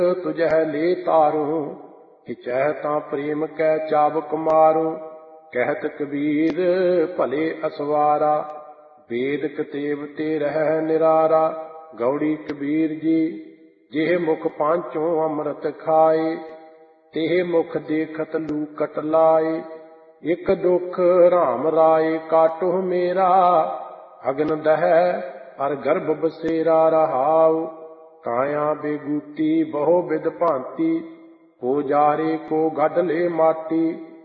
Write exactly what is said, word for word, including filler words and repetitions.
तुझह ले तारू, हिचह ता प्रेम कै चाबुक मारू। कहत कबीर भले असवारा, वेद कतेब ते रह निरारा। गौड़ी कबीर जी जेह मुख पांचों अमृत खाए, तेह मुख देखत लूकट लाए। एक दुख राम राय काटो मेरा, अगन दह अर गर्भ बसेरा रहाऊ। काया बेगूती बहु विध भांति, हो जारे को गढ़ ले माटी।